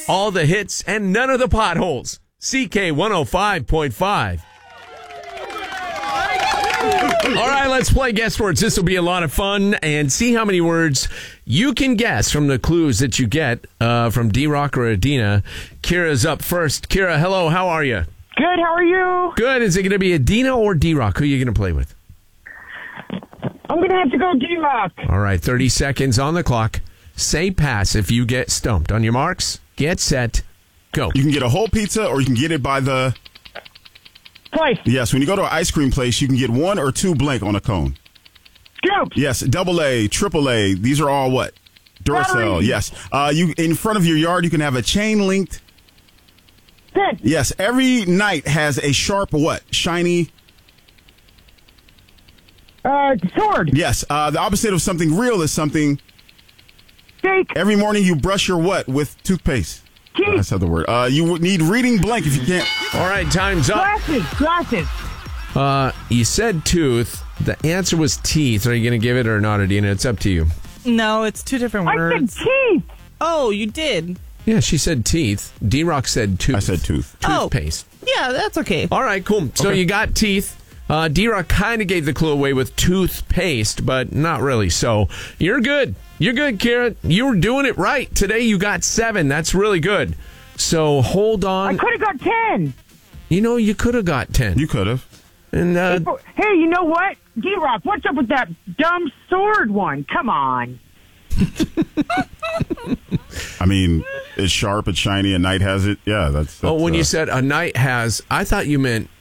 All the hits and none of the potholes. CK 105.5. All right, let's play guess words. This will be a lot of fun, and see how many words you can guess from the clues that you get from D-Rock or Adina. Kira's up first. Kira, hello, how are you? Good, how are you? Good. Is it going to be Adina or D-Rock? Who are you going to play with? I'm going to have to go D-Rock. All right, 30 seconds on the clock. Say pass if you get stumped. On your marks, get set, go. You can get a whole pizza or you can get it by the... Slice. Yes, when you go to an ice cream place, you can get 1 or 2 blank on a cone. Scoops. Yes, AA, AAA. These are all what? Duracell. Battery. Yes. You in front of your yard, you can have a chain linked. Fence. Yes, every night has a sharp what? Shiny. Sword. Yes, the opposite of something real is something. Steak. Every morning you brush your what with toothpaste? Teeth. That's not the word. You need reading blank if you can't. All right, time's up. Glasses. You said tooth. The answer was teeth. Are you going to give it or not, Adina? It's up to you. No, it's two different I words. said teeth. Oh, you did? Yeah, she said teeth. D-Rock said tooth. I said tooth. Toothpaste. Yeah, that's okay. All right, cool. So you got teeth. D-Rock kind of gave the clue away with toothpaste, but not really. So you're good. You're good, Kira. You were doing it right. Today you got 7. That's really good. So hold on. I could have got 10. You know, you could have got 10. You could have. And Hey, you know what? D-Rock, what's up with that dumb sword one? Come on. I mean, it's sharp, it's shiny, a knight has it. Yeah, that's when you said a knight has, I thought you meant